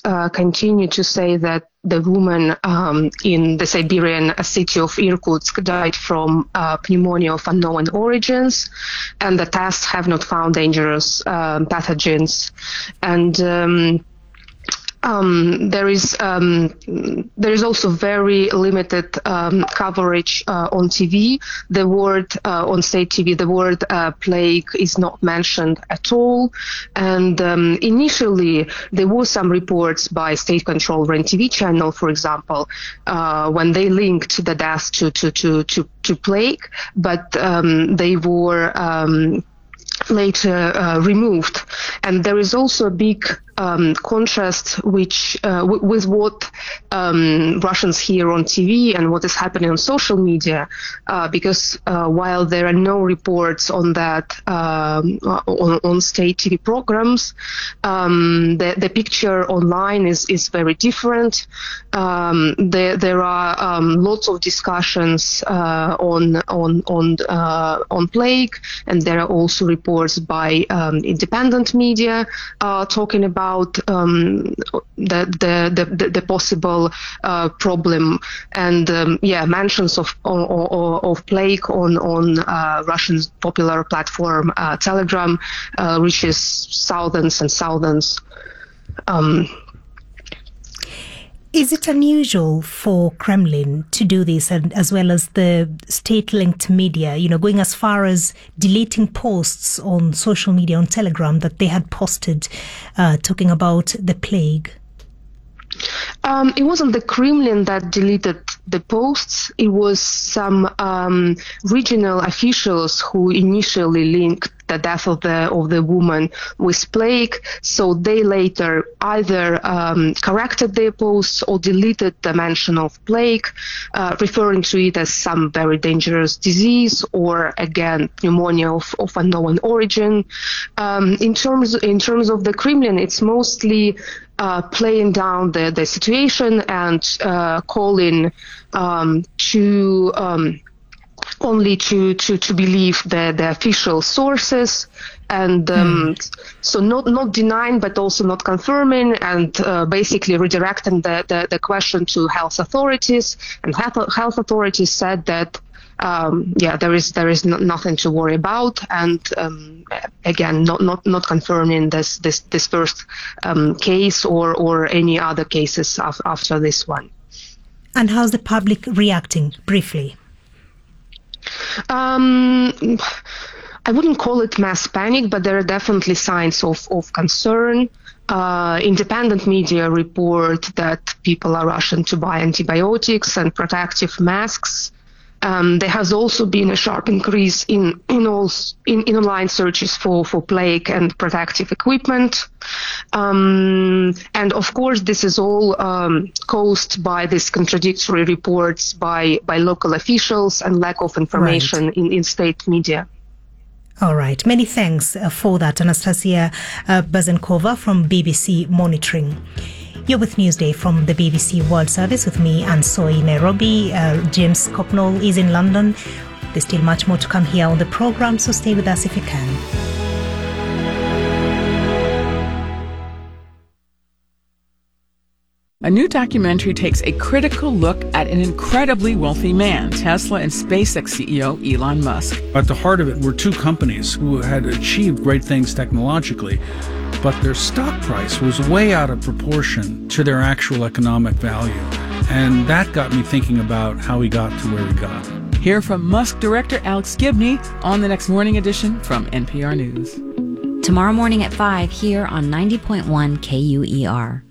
continue to say that the woman in the Siberian city of Irkutsk died from pneumonia of unknown origins, and the tests have not found dangerous pathogens. And there is also very limited coverage on TV. The word on state TV, the word plague is not mentioned at all. And initially, there were some reports by state-controlled REN TV channel, for example, when they linked the deaths to plague, but they were later removed. And there is also a big contrast with what Russians hear on TV and what is happening on social media, because while there are no reports on that on state TV programs, the picture online is very different. There are lots of discussions on plague, and there are also reports by independent media talking about the possible problem, and mentions of plague on Russian popular platform Telegram reaches thousands and thousands. Is it unusual for Kremlin to do this, and as well as the state-linked media, going as far as deleting posts on social media, on Telegram, that they had posted talking about the plague? It wasn't the Kremlin that deleted the posts. It was some regional officials who initially linked the death of the woman with plague. So they later either corrected their posts or deleted the mention of plague, referring to it as some very dangerous disease or again pneumonia of unknown origin. In terms of the Kremlin, it's mostly playing down the situation and calling only to believe the official sources, and so not denying but also not confirming, and basically redirecting the question to health authorities, and health authorities said that there is nothing to worry about, and again not confirming this first case or any other cases after this one. And how's the public reacting, briefly? I wouldn't call it mass panic, but there are definitely signs of concern. Independent media report that people are rushing to buy antibiotics and protective masks. There has also been a sharp increase in online searches for plague and protective equipment. And of course, this is all caused by these contradictory reports by local officials and lack of information in state media. All right. Many thanks for that, Anastasia Bazenkova from BBC Monitoring. You're with Newsday from the BBC World Service with me, Anne Soy, Nairobi. James Copnall is in London. There's still much more to come here on the programme, so stay with us if you can. A new documentary takes a critical look at an incredibly wealthy man, Tesla and SpaceX CEO Elon Musk. At the heart of it were two companies who had achieved great things technologically, but their stock price was way out of proportion to their actual economic value. And that got me thinking about how he got to where he got. Hear from Musk director Alex Gibney on the next morning edition from NPR News. Tomorrow morning at 5 here on 90.1 KUER.